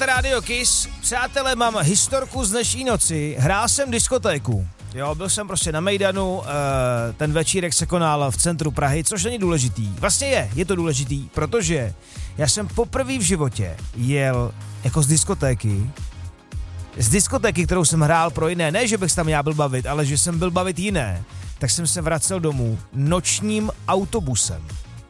Posloucháte Radio Kiss. Přátelé, mám historku z dnešní noci. Hrál jsem diskotéku. Jo, byl jsem prostě na Mejdanu, ten večírek se konal v centru Prahy, což není důležitý. Vlastně je to důležitý, protože já jsem poprvé v životě jel jako z diskotéky, kterou jsem hrál pro jiné. Ne, že bych se tam já byl bavit, ale že jsem byl bavit jiné. Tak jsem se vracel domů nočním autobusem.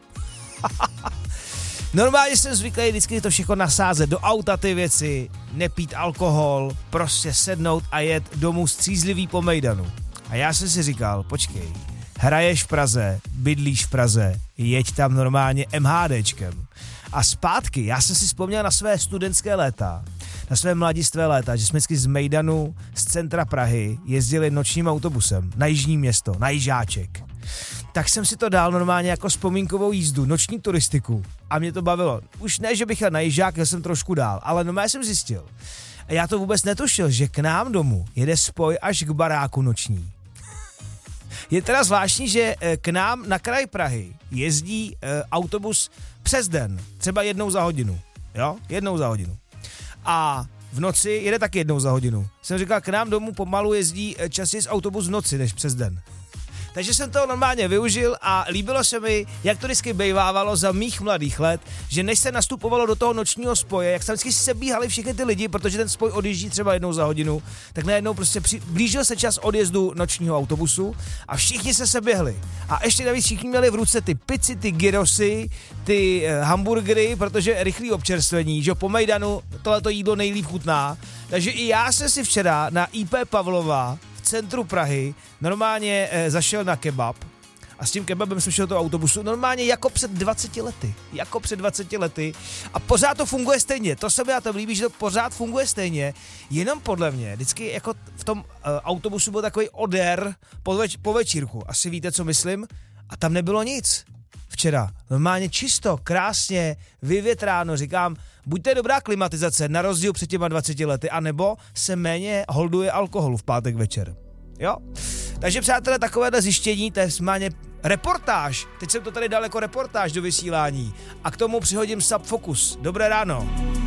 Normálně jsem zvyklý vždycky to všechno nasázet do auta, ty věci, nepít alkohol, prostě sednout a jet domů střízlivý po Mejdanu. A já jsem si říkal, počkej, hraješ v Praze, bydlíš v Praze, jeď tam normálně MHDčkem. A zpátky, já jsem si vzpomněl na své studentské léta, na své mladistvé léta, že jsme vždycky z Mejdanu, z centra Prahy, jezdili nočním autobusem na jižní město, na Jižáček. Tak jsem si to dal normálně jako vzpomínkovou jízdu, noční turistiku a mě to bavilo. Už ne, že bych jel na Jižák, jel jsem trošku dál, ale normálně jsem zjistil. A já to vůbec netušil, že k nám domů jede spoj až k baráku noční. Je teda zvláštní, že k nám na kraj Prahy jezdí autobus přes den, třeba jednou za hodinu. Jo? Jednou za hodinu. A v noci jede taky jednou za hodinu. Jsem říkal, k nám domů pomalu jezdí častěji autobus v noci než přes den. Takže jsem toho normálně využil a líbilo se mi, jak to vždycky bejvávalo za mých mladých let, že než se nastupovalo do toho nočního spoje, jak se vždycky sebíhali všichni ty lidi, protože ten spoj odjíždí třeba jednou za hodinu, tak najednou prostě blížil se čas odjezdu nočního autobusu a všichni se seběhli. A ještě navíc všichni měli v ruce ty pici, ty gyrosy, ty hamburgery, protože rychlý občerstvení, že po Mejdanu tohleto jídlo nejlíp chutná. Takže i já jsem si včera na IP Pavlova centru Prahy normálně zašel na kebab a s tím kebabem jsem šel do toho autobusu normálně jako před 20 lety a pořád to funguje stejně, to se mi na tom líbí, že to pořád funguje stejně, jenom podle mě, vždycky jako v tom autobusu byl takový odér po večírku, asi víte, co myslím, a tam nebylo nic. Včera normálně čisto, krásně, vyvětráno, říkám, buď to je dobrá klimatizace, na rozdíl před těma 20 lety, anebo se méně holduje alkoholu v pátek večer. Jo? Takže přátelé, takovéhle zjištění, to je normálně reportáž. Teď jsem to tady dal jako reportáž do vysílání a k tomu přihodím Subfocus. Dobré ráno.